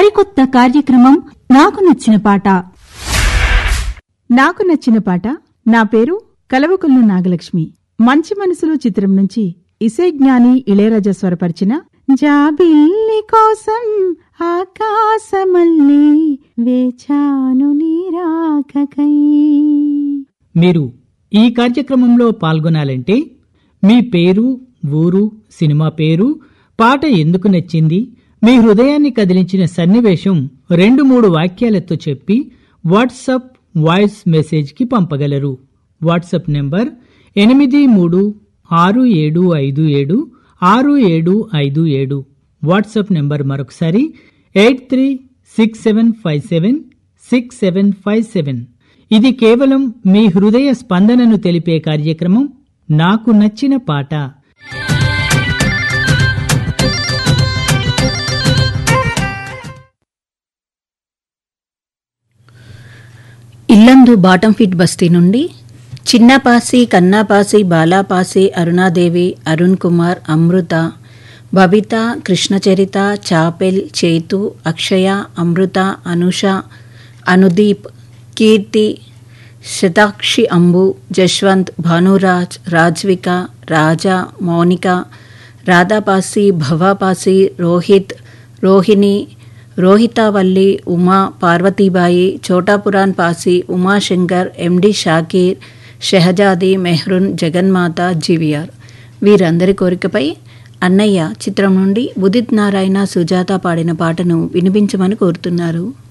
సరికొత్త కార్యక్రమం నాకు నచ్చిన పాట. నాకు నచ్చిన పాట. నా పేరు కలవకుల్లు నాగలక్ష్మి. మంచి మనసులో చిత్రం నుంచి ఇసైజ్ఞాని ఇళయరాజా స్వరపరిచిన జాబిల్లి కోసం ఆకాశమల్లే వేచాను నీరాకకై. మీరు ఈ కార్యక్రమంలో పాల్గొనాలంటే మీ పేరు, ఊరు, సినిమా పేరు, పాట ఎందుకు నచ్చింది, మీ హృదయాన్ని కదిలించిన సన్నివేశం 2-3 వాక్యాలతో చెప్పి వాట్సాప్ వాయిస్ మెసేజ్కి పంపగలరు. WhatsApp number 8367576757. వాట్సాప్ నెంబర్ మరొకసారి 8367576757. ఇది కేవలం మీ హృదయ స్పందనను తెలిపే కార్యక్రమం నాకు నచ్చిన పాట. ఇల్లందు బాటంఫిట్ బస్తీ నుండి చిన్నపాసి, కన్నాపాసి, బాలాపాసి, అరుణాదేవి, అరుణ్ కుమార్, అమృత, బబిత, కృష్ణచరిత, చాపెల్, చేతు, అక్షయ, అమృత, అనుష, అనుదీప్, కీర్తి, శతాక్షి, అంబు, జశ్వంత్, భానురాజ్, రాజ్విక, రాజా, మౌనిక, రాధాపాసి, భవాపాసి, రోహిత్, రోహిణి, రోహితావల్లి, ఉమా, పార్వతీబాయి, చోటాపురాన్ పాసి, ఉమాశంకర్, ఎండి షాకీర్, షెహజాది, మెహ్రున్, జగన్మాత, జీవీఆర్ వీరందరి కోరికపై అన్నయ్య చిత్రం నుండి ఉదిత్ నారాయణ, సుజాత పాడిన పాటను వినిపించమని కోరుతున్నారు.